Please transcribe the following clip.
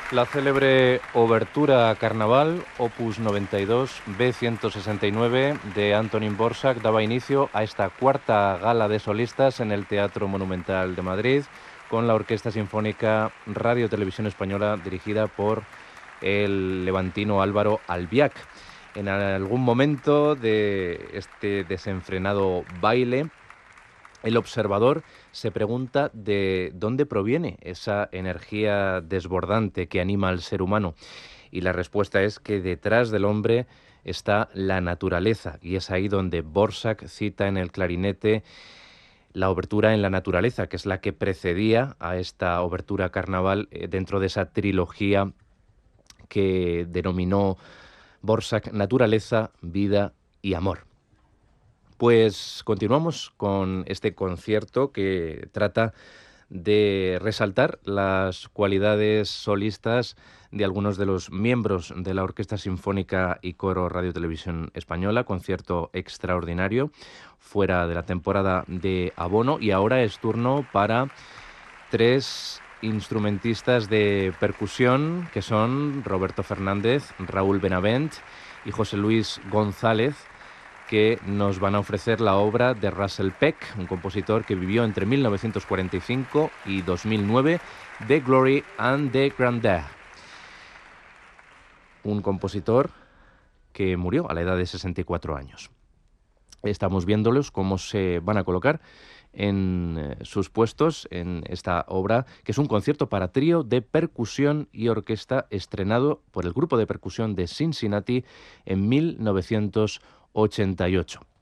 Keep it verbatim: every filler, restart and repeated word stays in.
La célebre Obertura Carnaval, opus noventa y dos, B ciento sesenta y nueve, de Antonín Dvořák, daba inicio a esta cuarta gala de solistas en el Teatro Monumental de Madrid, con la Orquesta Sinfónica Radio Televisión Española, dirigida por el levantino Álvaro Albiach. En algún momento de este desenfrenado baile, el observador se pregunta de dónde proviene esa energía desbordante que anima al ser humano. Y la respuesta es que detrás del hombre está la naturaleza. Y es ahí donde Dvořák cita en el clarinete la obertura en la naturaleza, que es la que precedía a esta obertura carnaval eh, dentro de esa trilogía que denominó Dvořák Naturaleza, Vida y Amor. Pues continuamos con este concierto que trata de resaltar las cualidades solistas de algunos de los miembros de la Orquesta Sinfónica y Coro Radio Televisión Española, concierto extraordinario fuera de la temporada de abono, y ahora es turno para tres instrumentistas de percusión que son Roberto Fernández, Raúl Benavent y José Luis González, que nos van a ofrecer la obra de Russell Peck, un compositor que vivió entre mil novecientos cuarenta y cinco y dos mil nueve, The Glory and the Grandeur. Un compositor que murió a la edad de sesenta y cuatro años. Estamos viéndolos cómo se van a colocar en eh, sus puestos en esta obra, que es un concierto para trío de percusión y orquesta estrenado por el grupo de percusión de Cincinnati en mil novecientos ochenta y ocho.